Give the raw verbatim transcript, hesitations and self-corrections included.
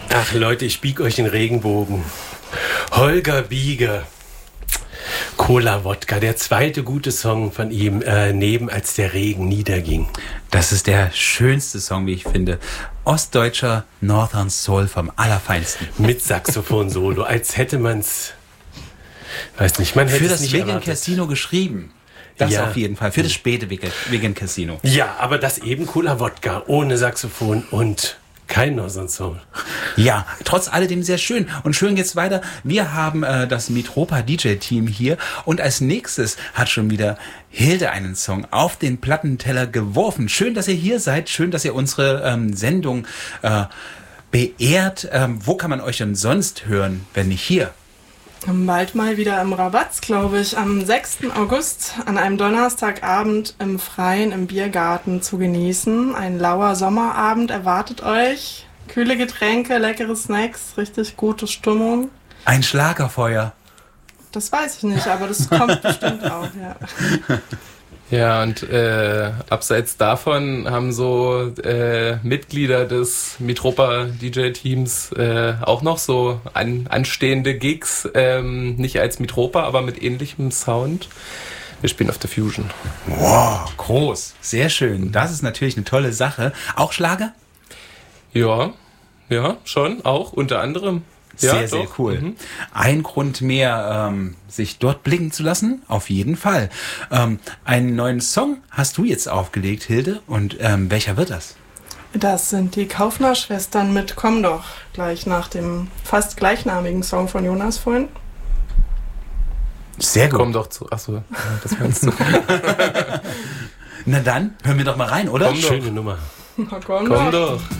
Ach Leute, ich bieg euch den Regenbogen. Holger Bieger. Cola Wodka, der zweite gute Song von ihm, äh, neben Als der Regen niederging. Das ist der schönste Song, wie ich finde. Ostdeutscher Northern Soul vom Allerfeinsten. Mit Saxophon-Solo, als hätte man's, weiß nicht, man hätte Für es das nicht Vegan erwartet. Casino geschrieben. Das Ja. auf jeden Fall. Für das späte Vegan Casino. Ja, aber das eben Cola Wodka, ohne Saxophon und kein Northern Soul. Ja, trotz alledem sehr schön. Und schön geht's weiter. Wir haben äh, das Mitropa D J-Team hier. Und als nächstes hat schon wieder Hilde einen Song auf den Plattenteller geworfen. Schön, dass ihr hier seid. Schön, dass ihr unsere ähm, Sendung äh, beehrt. Ähm, wo kann man euch denn sonst hören, wenn nicht hier? Bald mal wieder im Rabatz, glaube ich, am sechsten August an einem Donnerstagabend im Freien im Biergarten zu genießen. Ein lauer Sommerabend erwartet euch. Kühle Getränke, leckere Snacks, richtig gute Stimmung. Ein Schlagerfeuer. Das weiß ich nicht, aber das kommt bestimmt auch, ja. Ja, und äh, abseits davon haben so äh, Mitglieder des Mitropa D J-Teams äh, auch noch so an, anstehende Gigs, ähm, nicht als Mitropa, aber mit ähnlichem Sound. Wir spielen auf der Fusion. Wow, groß. Sehr schön. Das ist natürlich eine tolle Sache. Auch Schlager? Ja, ja, schon, auch unter anderem. Ja, sehr, sehr doch. cool. Mhm. Ein Grund mehr, ähm, sich dort blicken zu lassen, auf jeden Fall. Ähm, einen neuen Song hast du jetzt aufgelegt, Hilde. Und ähm, welcher wird das? Das sind die Kaufner-Schwestern mit Komm doch, gleich nach dem fast gleichnamigen Song von Jonas vorhin. Sehr gut. Komm doch zu. Achso, ja, das meinst du. Na dann, hören wir doch mal rein, oder? Komm doch. Schöne Nummer. Na, komm Komm doch. doch.